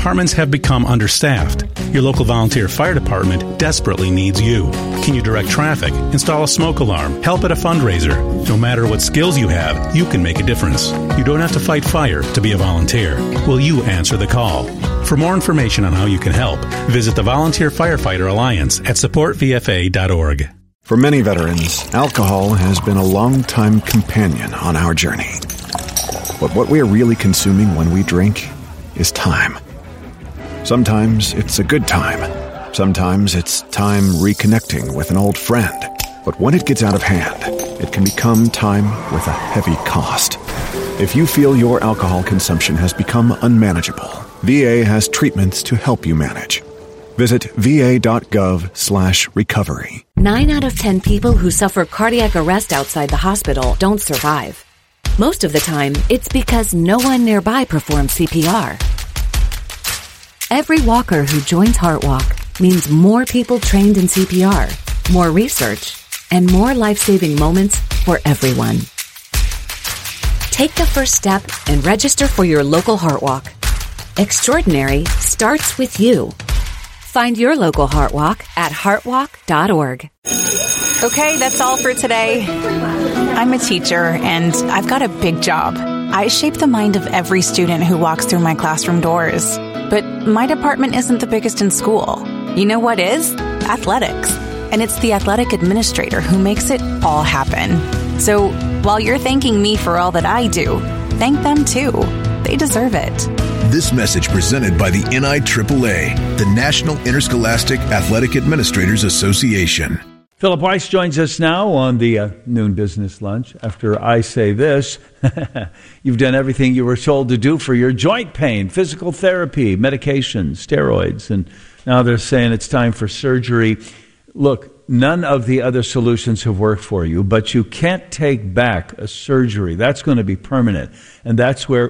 departments have become understaffed. Your local volunteer fire department desperately needs you. Can you direct traffic, install a smoke alarm, help at a fundraiser? No matter what skills you have, you can make a difference. You don't have to fight fire to be a volunteer. Will you answer the call? For more information on how you can help, visit the Volunteer Firefighter Alliance at supportvfa.org. For many veterans, alcohol has been a long-time companion on our journey. But what we are really consuming when we drink is time. Sometimes it's a good time. Sometimes it's time reconnecting with an old friend. But when it gets out of hand, it can become time with a heavy cost. If you feel your alcohol consumption has become unmanageable, VA has treatments to help you manage. Visit va.gov/recovery. 9 out of 10 people who suffer cardiac arrest outside the hospital don't survive. Most of the time, it's because no one nearby performs CPR. Every walker who joins HeartWalk means more people trained in CPR, more research, and more life-saving moments for everyone. Take the first step and register for your local HeartWalk. Extraordinary starts with you. Find your local HeartWalk at heartwalk.org. Okay, that's all for today. I'm a teacher, and I've got a big job. I shape the mind of every student who walks through my classroom doors. But my department isn't the biggest in school. You know what is? Athletics. And it's the athletic administrator who makes it all happen. So while you're thanking me for all that I do, thank them too. They deserve it. This message presented by the NIAAA, the National Interscholastic Athletic Administrators Association. Philip Weiss joins us now on the Noon Business Lunch. After I say this, you've done everything you were told to do for your joint pain, physical therapy, medications, steroids, and now they're saying it's time for surgery. Look, none of the other solutions have worked for you, but you can't take back a surgery. That's going to be permanent. And that's where,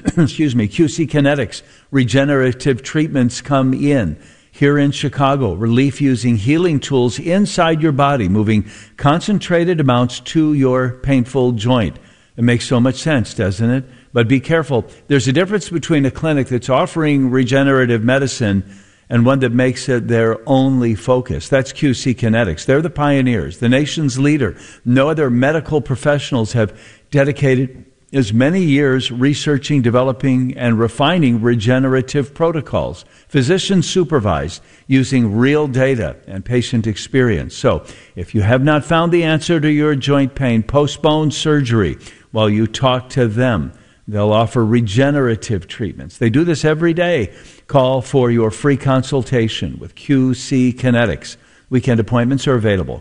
QC Kinetics regenerative treatments come in. Here in Chicago, relief using healing tools inside your body, moving concentrated amounts to your painful joint. It makes so much sense, doesn't it? But be careful. There's a difference between a clinic that's offering regenerative medicine and one that makes it their only focus. That's QC Kinetics. They're the pioneers, the nation's leader. No other medical professionals have dedicated as many years researching, developing, and refining regenerative protocols, physician supervised, using real data and patient experience. So, if you have not found the answer to your joint pain, postpone surgery while you talk to them. They'll offer regenerative treatments. They do this every day. Call for your free consultation with QC Kinetics. Weekend appointments are available.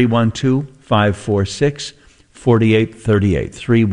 312-546-4838.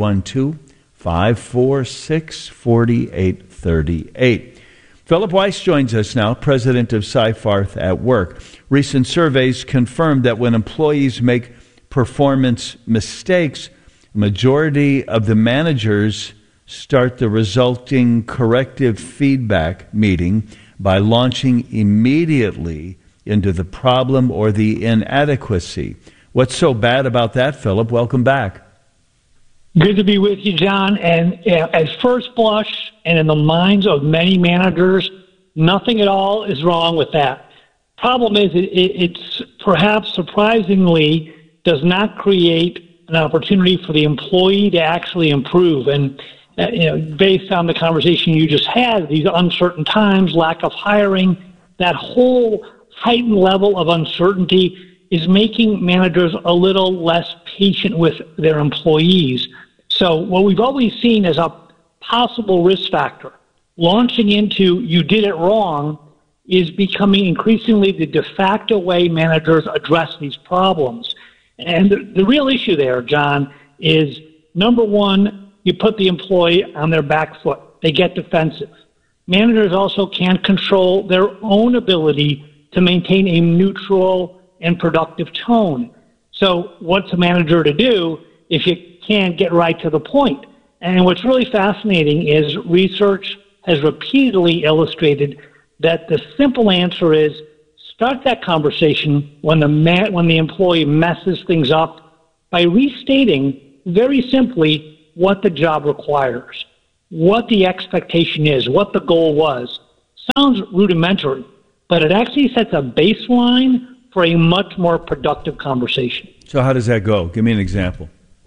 312-546-4838. Philip Weiss joins us now, president of Seyfarth at Work. Recent surveys confirmed that when employees make performance mistakes, majority of the managers start the resulting corrective feedback meeting by launching immediately into the problem or the inadequacy. What's so bad about that, Philip? Welcome back. Good to be with you, John. And at first blush, and in the minds of many managers, nothing at all is wrong with that. Problem is, it's perhaps surprisingly does not create an opportunity for the employee to actually improve. And based on the conversation you just had, these uncertain times, lack of hiring, that whole heightened level of uncertainty is making managers a little less patient with their employees. So what we've always seen as a possible risk factor, launching into you did it wrong, is becoming increasingly the de facto way managers address these problems. And the real issue there, John, is number one, you put the employee on their back foot. They get defensive. Managers also can't control their own ability to maintain a neutral and productive tone. So what's a manager to do if you can't get right to the point? And what's really fascinating is research has repeatedly illustrated that the simple answer is start that conversation when the employee messes things up by restating very simply what the job requires, what the expectation is, what the goal was. sounds rudimentary, but it actually sets a baseline for a much more productive conversation. So how does that go? Give me an example.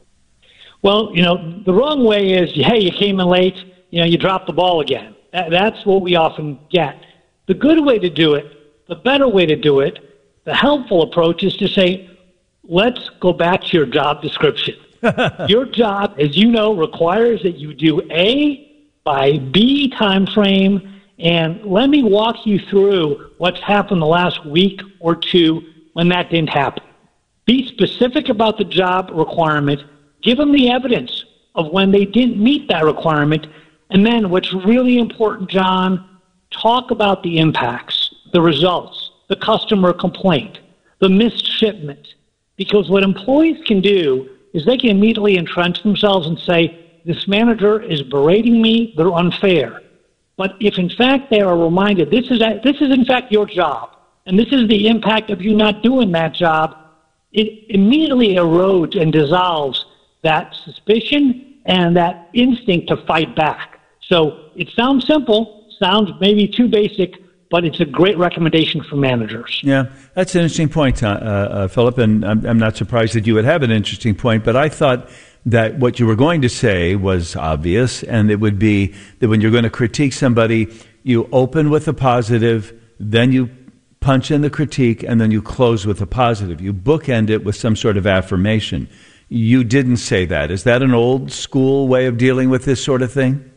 Well, the wrong way is, hey, you came in late, you dropped the ball again. That's what we often get. The good way to do it, the better way to do it, the helpful approach is to say, let's go back to your job description. Your job, as you know, requires that you do A by B time frame, and let me walk you through what's happened the last week or two when that didn't happen. Be specific about the job requirement. Give them the evidence of when they didn't meet that requirement. And then what's really important, John, talk about the impacts, the results, the customer complaint, the missed shipment. Because what employees can do is they can immediately entrench themselves and say, this manager is berating me, they're unfair. But if in fact they are reminded, this is in fact your job, and this is the impact of you not doing that job, it immediately erodes and dissolves that suspicion and that instinct to fight back. So it sounds simple, sounds maybe too basic, but it's a great recommendation for managers. Yeah, that's an interesting point, Philip, and I'm not surprised that you would have an interesting point, but I thought that what you were going to say was obvious, and it would be that when you're going to critique somebody, you open with a positive, then you punch in the critique, and then you close with a positive. You bookend it with some sort of affirmation. You didn't say that. Is that an old school way of dealing with this sort of thing?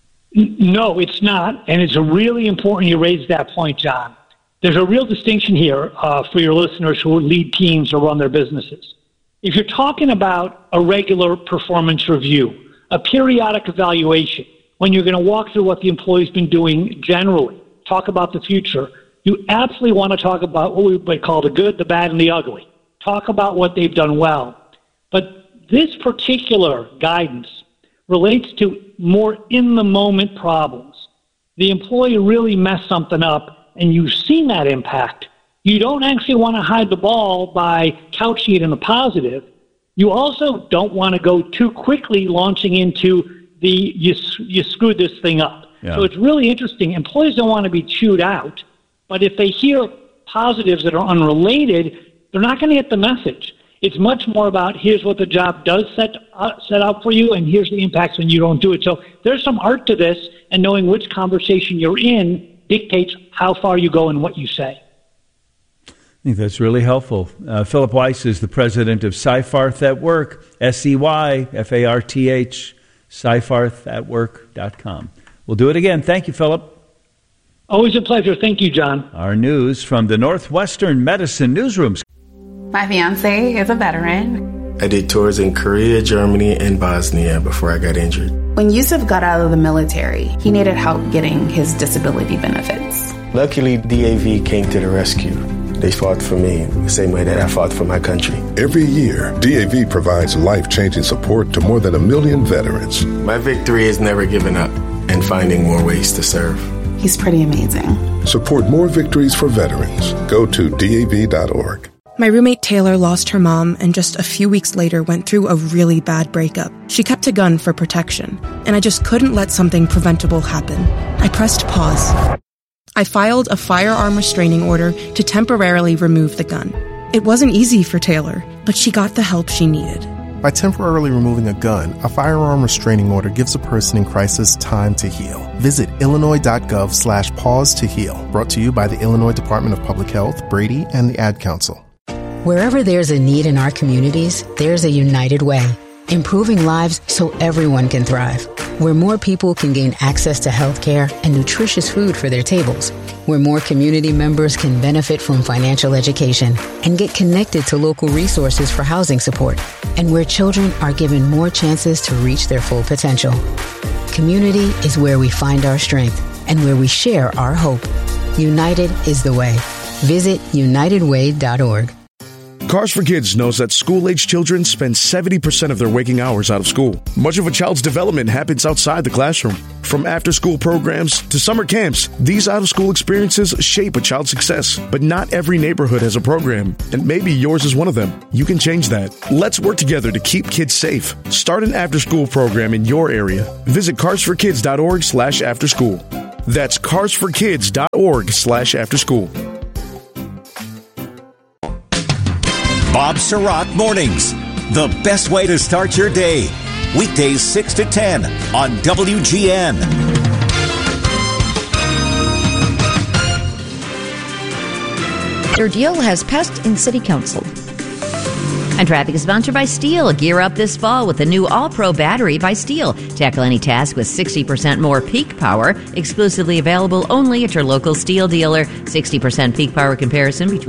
No, it's not, and it's really important you raise that point, John. There's a real distinction here for your listeners who lead teams or run their businesses. If you're talking about a regular performance review, a periodic evaluation, when you're going to walk through what the employee's been doing generally, talk about the future, you absolutely want to talk about what we might call the good, the bad, and the ugly. Talk about what they've done well. But this particular guidance relates to more in-the-moment problems. The employee really messed something up, and you've seen that impact. You don't actually want to hide the ball by couching it in the positive. You also don't want to go too quickly launching into the you screwed this thing up. Yeah. So it's really interesting. Employees don't want to be chewed out, but if they hear positives that are unrelated, they're not going to get the message. It's much more about here's what the job does set out for you, and here's the impacts when you don't do it. So there's some art to this, and knowing which conversation you're in dictates how far you go and what you say. I think that's really helpful. Philip Weiss is the president of Seyfarth at Work, SEYFARTH, Seyfarthatwork.com. We'll do it again. Thank you, Philip. Always a pleasure. Thank you, John. Our news from the Northwestern Medicine newsrooms. My fiance is a veteran. I did tours in Korea, Germany, and Bosnia before I got injured. When Yusuf got out of the military, he needed help getting his disability benefits. Luckily, DAV came to the rescue. They fought for me the same way that I fought for my country. Every year, DAV provides life-changing support to more than 1 million veterans. My victory is never giving up and finding more ways to serve. He's pretty amazing. Support more victories for veterans. Go to DAV.org. My roommate Taylor lost her mom and just a few weeks later went through a really bad breakup. She kept a gun for protection, and I just couldn't let something preventable happen. I pressed pause. I filed a firearm restraining order to temporarily remove the gun. It wasn't easy for Taylor, but she got the help she needed. By temporarily removing a gun, a firearm restraining order gives a person in crisis time to heal. Visit illinois.gov/pause to heal. Brought to you by the Illinois Department of Public Health, Brady, and the Ad Council. Wherever there's a need in our communities, there's a United Way. Improving lives so everyone can thrive. Where more people can gain access to health care and nutritious food for their tables. Where more community members can benefit from financial education and get connected to local resources for housing support. And where children are given more chances to reach their full potential. Community is where we find our strength and where we share our hope. United is the way. Visit unitedway.org. Cars for Kids knows that school-age children spend 70% of their waking hours out of school. Much of a child's development happens outside the classroom. From after-school programs to summer camps, these out-of-school experiences shape a child's success. But not every neighborhood has a program, and maybe yours is one of them. You can change that. Let's work together to keep kids safe. Start an after-school program in your area. Visit carsforkids.org/afterschool. That's carsforkids.org/afterschool. Bob Sirott Mornings, the best way to start your day. Weekdays 6 to 10 on WGN. Their deal has passed in City Council. And traffic is sponsored by Steel. Gear up this fall with the new All-Pro battery by Steel. Tackle any task with 60% more peak power. Exclusively available only at your local Steel dealer. 60% peak power comparison between